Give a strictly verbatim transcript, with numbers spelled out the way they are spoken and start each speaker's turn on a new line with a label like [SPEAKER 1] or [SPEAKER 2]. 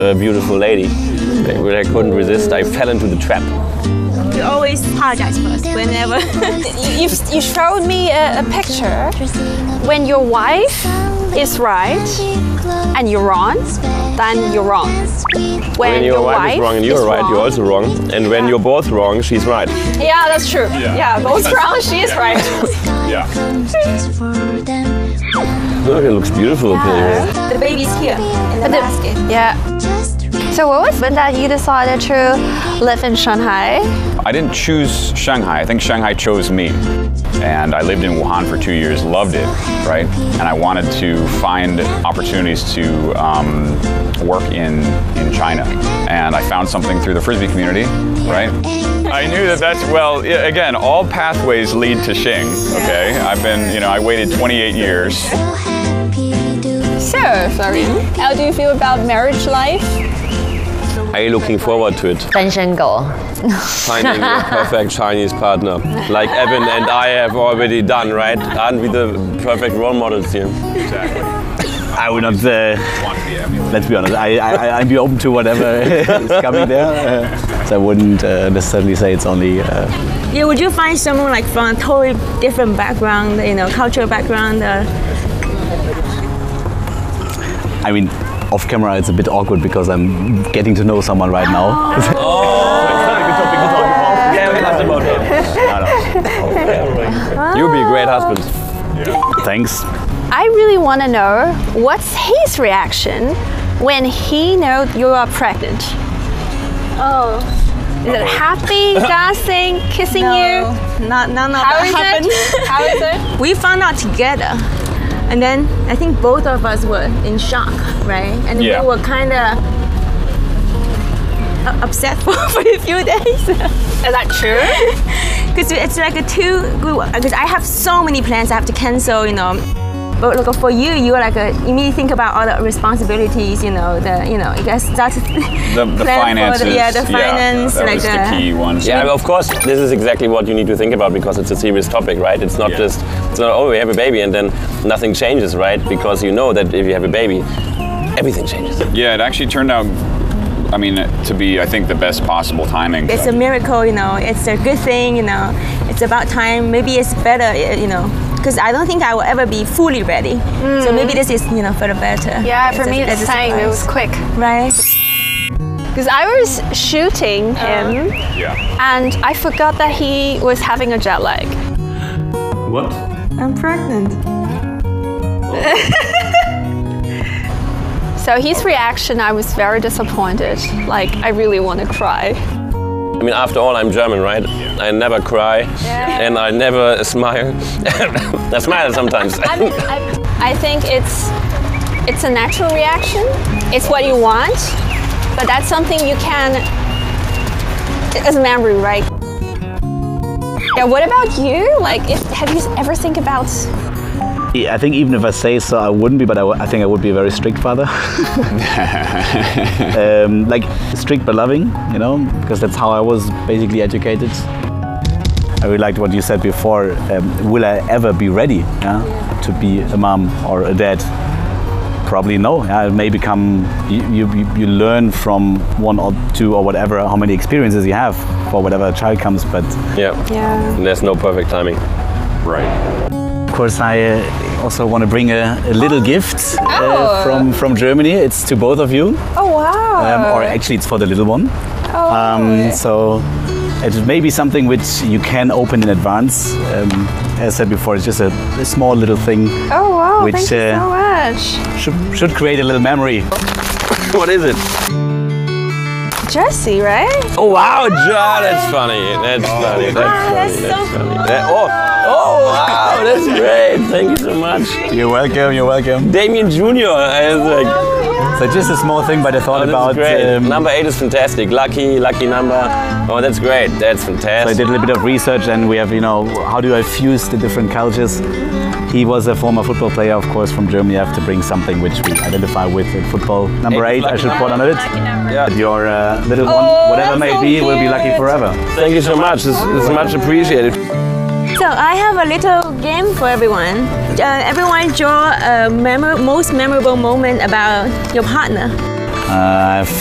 [SPEAKER 1] a beautiful lady, but I couldn't resist. I fell into the trap.
[SPEAKER 2] You always apologize first, whenever.
[SPEAKER 3] you, you showed me a, a picture when your wife is right and you're wrong, then you're wrong. When,
[SPEAKER 1] when your, your wife, wife is wrong and you're right, wrong. You're also wrong. And when yeah. you're both wrong, she's right.
[SPEAKER 3] Yeah, that's true. Yeah, yeah both wrong, she is right.
[SPEAKER 1] Yeah. Look, it looks beautiful up
[SPEAKER 2] here. The baby's here in the, the basket.
[SPEAKER 3] Yeah. So what was when that you decided to live in Shanghai?
[SPEAKER 4] I didn't choose Shanghai. I think Shanghai chose me. And I lived in Wuhan for two years, loved it, right? And I wanted to find opportunities to um, work in, in China. And I found something through the Frisbee community, right? I knew that that's, well, again, all pathways lead to Xing, okay? I've been, you know, I waited twenty-eight years.
[SPEAKER 3] So, Florian, how do you feel about marriage life?
[SPEAKER 1] Are you looking forward to it?
[SPEAKER 5] 单身狗
[SPEAKER 1] Finding a perfect Chinese partner, like Evan and I have already done, right? Aren't we the perfect role models here?
[SPEAKER 4] Exactly.
[SPEAKER 6] I would not, uh, let's be honest, I, I, I'd be open to whatever is coming there. Uh, so I wouldn't uh, necessarily say it's only... Uh,
[SPEAKER 2] yeah, would you find someone like from a totally different background, you know, cultural background? Uh...
[SPEAKER 6] I mean, off camera it's a bit awkward because I'm getting to know someone right now.
[SPEAKER 1] Oh! Yeah, we talked about that. You'll be a great husband.
[SPEAKER 6] Yeah. Thanks.
[SPEAKER 3] I really want to know what's his reaction when he knows you are pregnant.
[SPEAKER 2] Oh.
[SPEAKER 3] Is it happy, dancing, kissing
[SPEAKER 2] no,
[SPEAKER 3] you?
[SPEAKER 2] Not, none of
[SPEAKER 3] How
[SPEAKER 2] that
[SPEAKER 3] is
[SPEAKER 2] happened.
[SPEAKER 3] It? How is it?
[SPEAKER 2] We found out together. And then I think both of us were in shock, right? And
[SPEAKER 4] yeah.
[SPEAKER 2] we were kind of upset for, for a few days.
[SPEAKER 3] Is that true?
[SPEAKER 2] Because it's like a two, because I have so many plans I have to cancel, you know. But look, for you, you are like a, you immediately think about all the responsibilities, you know, the, you know, you guys start to
[SPEAKER 4] the, the finances.
[SPEAKER 2] The, yeah, the finance.
[SPEAKER 4] Yeah, that
[SPEAKER 2] like
[SPEAKER 4] was
[SPEAKER 2] the,
[SPEAKER 4] the key one.
[SPEAKER 1] Yeah, of course, this is exactly what you need to think about because it's a serious topic, right? It's not yeah. just, it's not, oh, we have a baby and then nothing changes, right? Because you know that if you have a baby, everything changes.
[SPEAKER 4] Yeah, it actually turned out, I mean, to be, I think, the best possible timing.
[SPEAKER 2] It's a miracle, you know, it's a good thing, you know, it's about time, maybe it's better, you know. Because I don't think I will ever be fully ready. Mm. So maybe this is, you know, for the better.
[SPEAKER 3] Yeah, for me, the same. It was quick.
[SPEAKER 2] Right.
[SPEAKER 3] Because I was shooting him,
[SPEAKER 4] uh, yeah.
[SPEAKER 3] and I forgot that he was having a jet lag.
[SPEAKER 1] What?
[SPEAKER 2] I'm pregnant.
[SPEAKER 3] So his reaction, I was very disappointed. Like, I really want to cry.
[SPEAKER 1] I mean, after all, I'm German, right? I never cry, yeah. and I never smile. I smile sometimes.
[SPEAKER 3] I, mean, I, I think it's it's a natural reaction. It's what you want, but that's something you can, as a memory, right? Yeah. What about you? Like, if, have you ever think about?
[SPEAKER 6] I think even if I say so, I wouldn't be, but I, I think I would be a very strict father. um, like, strict but loving, you know, because that's how I was basically educated. I really liked what you said before. Um, will I ever be ready yeah, to be a mom or a dad? Probably no. Yeah, it may become, you, you, you learn from one or two or whatever, how many experiences you have for whatever child comes, but...
[SPEAKER 1] Yeah,
[SPEAKER 3] yeah.
[SPEAKER 1] And there's no perfect timing.
[SPEAKER 4] Right.
[SPEAKER 6] Of course, I uh, also want to bring a, a little gift uh,
[SPEAKER 3] oh.
[SPEAKER 6] from, from Germany. It's to both of you.
[SPEAKER 3] Oh, wow.
[SPEAKER 6] Um, or actually, it's for the little one.
[SPEAKER 3] Oh.
[SPEAKER 6] Um, so it may be something which you can open in advance. Um, as I said before, it's just a, a small little thing.
[SPEAKER 3] Oh, wow.
[SPEAKER 6] Which,
[SPEAKER 3] Thank you
[SPEAKER 6] uh,
[SPEAKER 3] so much.
[SPEAKER 6] Should, should create a little memory.
[SPEAKER 1] What is it?
[SPEAKER 3] Jersey, right?
[SPEAKER 1] Oh, wow, John, that's funny. That's funny. That's
[SPEAKER 2] wow,
[SPEAKER 1] funny.
[SPEAKER 2] That's,
[SPEAKER 1] that's
[SPEAKER 2] so
[SPEAKER 1] funny. That, oh, oh, wow, that's great. Thank you so much.
[SPEAKER 6] You're welcome, you're welcome.
[SPEAKER 1] Damien Junior I was like,
[SPEAKER 3] oh, yeah.
[SPEAKER 6] So just a small thing, but I thought
[SPEAKER 1] oh,
[SPEAKER 6] about...
[SPEAKER 1] Great.
[SPEAKER 6] Um,
[SPEAKER 1] number eight is fantastic. Lucky, lucky number. Oh, that's great. That's fantastic.
[SPEAKER 6] So I did a little bit of research and we have, you know, how do I fuse the different cultures? He was a former football player, of course, from Germany. I have to bring something which we identify with in football. Number eight, I should put on it.
[SPEAKER 1] Yeah.
[SPEAKER 6] Your uh, little one,
[SPEAKER 3] oh,
[SPEAKER 6] whatever may
[SPEAKER 3] so
[SPEAKER 6] be,
[SPEAKER 3] cute.
[SPEAKER 6] will be lucky forever.
[SPEAKER 1] Thank you so much. This, this is much appreciated.
[SPEAKER 2] So I have a little game for everyone. Uh, everyone draw a mem most memorable moment about your partner.
[SPEAKER 6] Uh, I